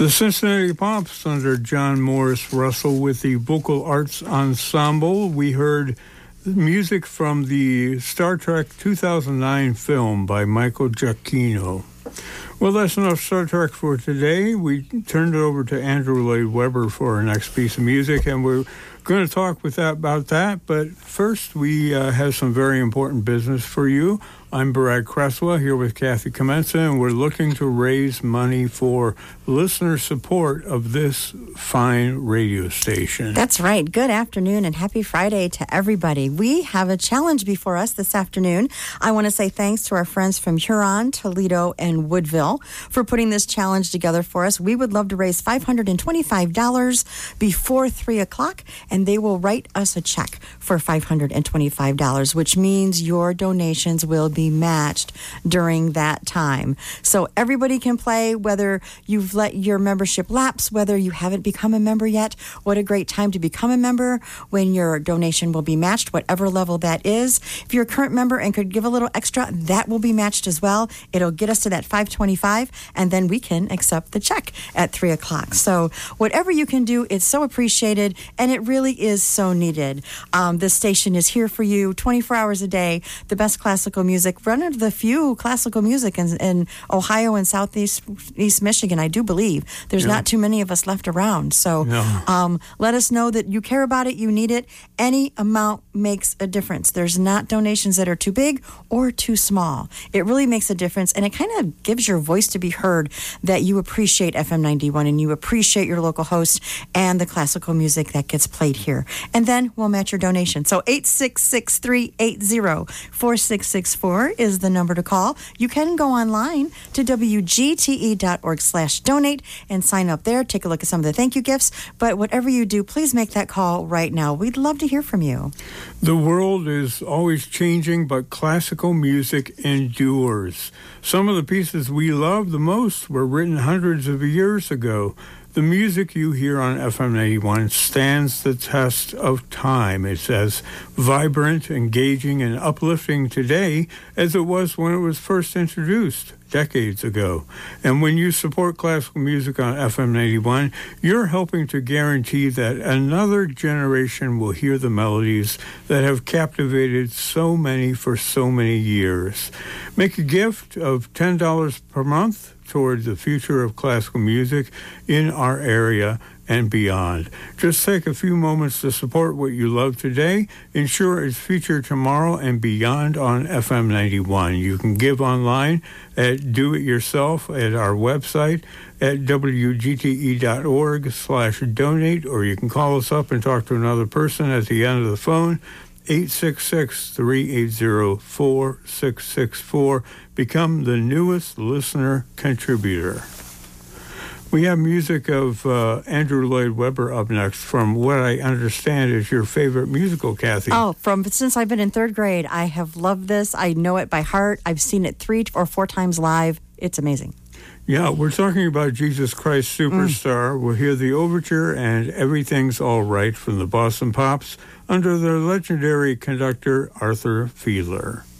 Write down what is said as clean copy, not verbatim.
The Cincinnati Pops under John Morris Russell with the Vocal Arts Ensemble. We heard music from the Star Trek 2009 film by Michael Giacchino. Well, that's enough Star Trek for today. We turned it over to Andrew Lloyd Webber for our next piece of music, and we're going to talk about that. But first, we have some very important business for you. I'm Brad Cresswell here with Kathy Comenza, and we're looking to raise money for listener support of this fine radio station. That's right. Good afternoon and happy Friday to everybody. We have a challenge before us this afternoon. I want to say thanks to our friends from Huron, Toledo, and Woodville for putting this challenge together for us. We would love to raise $525 before 3 o'clock, and they will write us a check for $525, which means your donations will be matched during that time. So everybody can play, whether you've let your membership lapse, whether you haven't become a member yet. What a great time to become a member when your donation will be matched, whatever level that is. If you're a current member and could give a little extra, that will be matched as well. It'll get us to that $525, and then we can accept the check at 3 o'clock. So whatever you can do, it's so appreciated, and it really is so needed. This station is here for you 24 hours a day, the best classical music, one of the few classical music in Ohio and Southeast East Michigan, I do believe. There's not too many of us left around. So let us know that you care about it, you need it. Any amount makes a difference. There's not donations that are too big or too small. It really makes a difference, and it kind of gives your voice to be heard that you appreciate FM 91 and you appreciate your local host and the classical music that gets played here. And then we'll match your donation. So 866-380-4664 is the number to call. You can go online to wgte.org/donate and sign up there. Take a look at some of the thank you gifts. But whatever you do, please make that call right now. We'd love to hear from you. The world is always changing, but classical music endures. Some of the pieces we love the most were written hundreds of years ago. The music you hear on FM 91 stands the test of time. It's as vibrant, engaging, and uplifting today as it was when it was first introduced decades ago. And when you support classical music on FM 91, you're helping to guarantee that another generation will hear the melodies that have captivated so many for so many years. Make a gift of $10 per month toward the future of classical music in our area and beyond. Just take a few moments to support what you love today. Ensure it's featured tomorrow and beyond on FM 91. You can give online at Do It Yourself at our website at wgte.org/donate, or you can call us up and talk to another person at the end of the phone. 866-380-4664. Become the newest listener contributor. We have music of Andrew Lloyd Webber up next from what I understand is your favorite musical, Kathy. Oh, since I've been in third grade, I have loved this. I know it by heart. I've seen it 3 or 4 times live. It's amazing. Yeah, we're talking about Jesus Christ Superstar. We'll hear the overture and Everything's All Right from the Boston Pops under their legendary conductor, Arthur Fiedler.